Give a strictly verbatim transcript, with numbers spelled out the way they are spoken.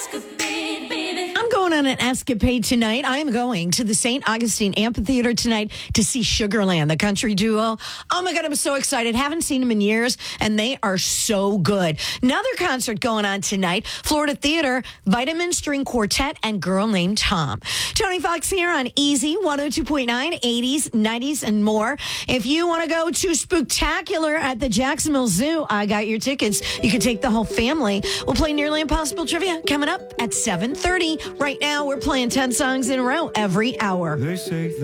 I'm going on an escapade tonight. I am going to the Saint Augustine Amphitheater tonight to see Sugarland, the country duo. Oh my God, I'm so excited. Haven't seen them in years, and they are so good. Another concert going on tonight, Florida Theater, Vitamin String Quartet, and Girl Named Tom. Tony Fox here on Easy one oh two point nine, eighties, nineties, and more. If you want to go to Spooktacular at the Jacksonville Zoo, I got your tickets. You can take the whole family. We'll play Nearly Impossible Trivia coming up at seven thirty. Right now, we're playing ten songs in a row every hour. They say